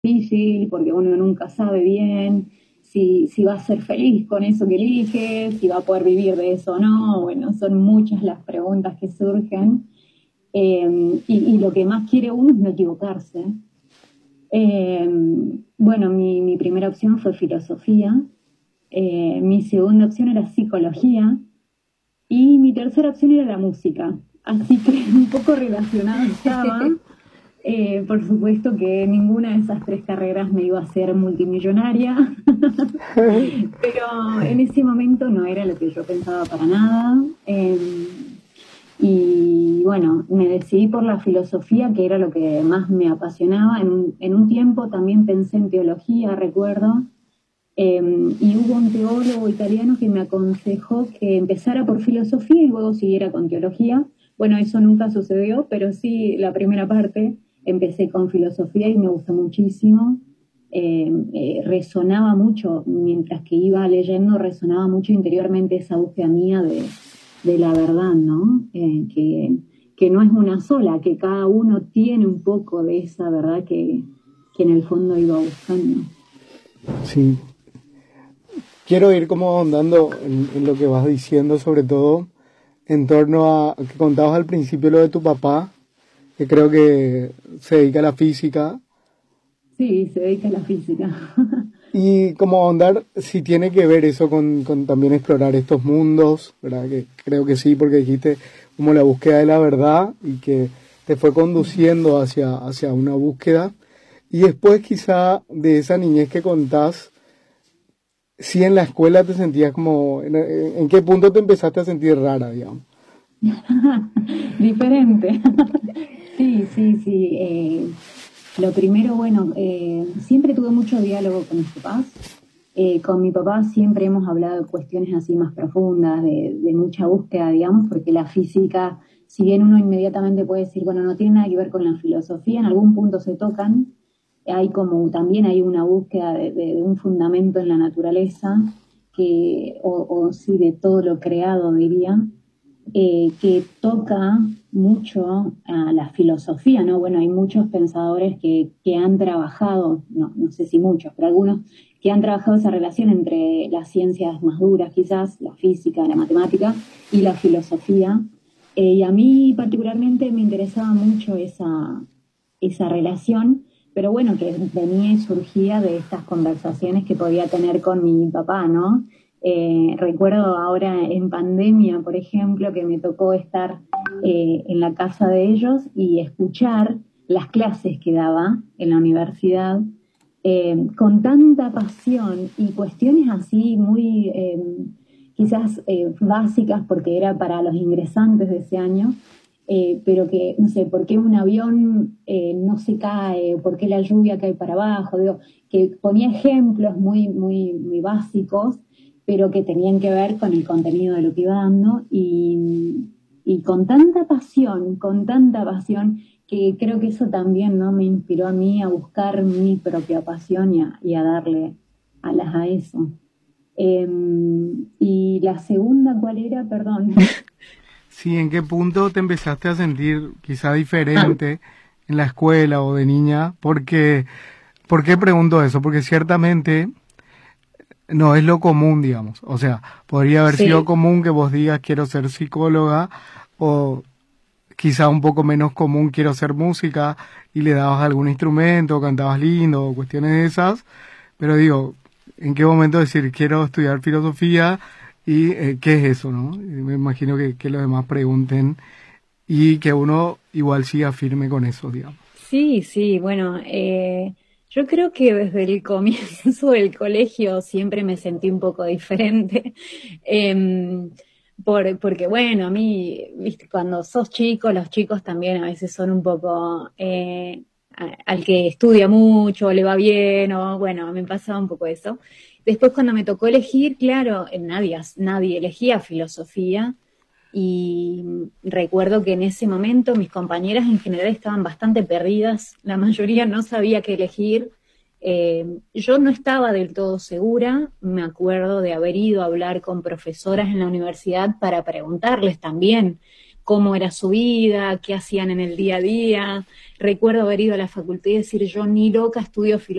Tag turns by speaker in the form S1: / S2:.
S1: difícil porque uno nunca sabe bien si va a ser feliz con eso que elige, si va a poder vivir de eso o no. Bueno, son muchas las preguntas que surgen. Y lo que más quiere uno es no equivocarse. Eh, bueno, mi primera opción fue filosofía, mi segunda opción era psicología y mi tercera opción era la música. Así que un poco relacionado estaba. Por supuesto que ninguna de esas tres carreras me iba a hacer multimillonaria, pero en ese momento no era lo que yo pensaba para nada. Y bueno, me decidí por la filosofía, que era lo que más me apasionaba. En un tiempo también pensé en teología, recuerdo, y hubo un teólogo italiano que me aconsejó que empezara por filosofía y luego siguiera con teología. Bueno, eso nunca sucedió, pero sí la primera parte empecé con filosofía y me gustó muchísimo. Resonaba mucho, mientras que iba leyendo, resonaba mucho interiormente esa búsqueda mía de la verdad, ¿no? Que no es una sola, que cada uno tiene un poco de esa verdad que en el fondo iba buscando.
S2: Sí, quiero ir como ahondando en lo que vas diciendo, sobre todo en torno a que contabas al principio lo de tu papá, que creo que se dedica a la física,
S1: Sí, se dedica a la física.
S2: y como ahondar si tiene que ver eso con también explorar estos mundos, ¿verdad? Que creo que sí, porque dijiste como la búsqueda de la verdad y que te fue conduciendo hacia una búsqueda. Y después quizá de esa niñez que contás, si en la escuela te sentías como, en qué punto te empezaste a sentir rara, digamos.
S1: Diferente. Sí, sí, sí. Lo primero, bueno, siempre tuve mucho diálogo con mis papás. Con mi papá siempre hemos hablado de cuestiones así más profundas, de mucha búsqueda, digamos, porque la física, si bien uno inmediatamente puede decir, bueno, no tiene nada que ver con la filosofía, en algún punto se tocan, hay como también hay una búsqueda de un fundamento en la naturaleza, o sí, de todo lo creado, diría, que toca mucho a la filosofía, ¿no? Bueno, hay muchos pensadores que han trabajado, no sé si muchos, pero algunos que han trabajado esa relación entre las ciencias más duras, quizás, la física, la matemática y la filosofía. Y a mí particularmente me interesaba mucho esa relación, pero bueno, que venía y surgía de estas conversaciones que podía tener con mi papá, ¿no? Recuerdo ahora en pandemia, por ejemplo, que me tocó estar en la casa de ellos y escuchar las clases que daba en la universidad, con tanta pasión y cuestiones así muy quizás básicas porque era para los ingresantes de ese año, pero que, no sé, por qué un avión no se cae, por qué la lluvia cae para abajo, digo, que ponía ejemplos muy, muy, muy básicos, pero que tenían que ver con el contenido de lo que iba dando y con tanta pasión, que creo que eso también, ¿no? Me inspiró a mí a buscar mi propia pasión y a darle alas a eso. Eh, y la segunda, ¿cuál era? Perdón.
S2: Sí, ¿en qué punto te empezaste a sentir quizá diferente en la escuela o de niña? Porque, ¿por qué pregunto eso? Porque ciertamente no es lo común, digamos. O sea, podría haber sido
S1: Sí,
S2: común que vos digas quiero ser psicóloga o quizá un poco menos común quiero ser música y le dabas algún instrumento, o cantabas lindo, o cuestiones de esas, pero digo, ¿en qué momento decir quiero estudiar filosofía y qué es eso, no? Y me imagino que los demás pregunten y que uno igual siga firme con eso, digamos.
S1: sí, sí, bueno, yo creo que desde el comienzo del colegio siempre me sentí un poco diferente. Em, porque bueno, a mí, viste, cuando sos chico, los chicos también a veces son un poco al que estudia mucho, le va bien, o bueno, me pasaba un poco eso. Después cuando me tocó elegir, claro, nadie elegía filosofía. Y recuerdo que en ese momento mis compañeras en general estaban bastante perdidas, la mayoría no sabía qué elegir. Yo no estaba del todo segura, me acuerdo de haber ido a hablar con profesoras en la universidad para preguntarles también, cómo era su vida, qué hacían en el día a día. Recuerdo haber ido a la facultad y decir, yo ni loca estudio filosofía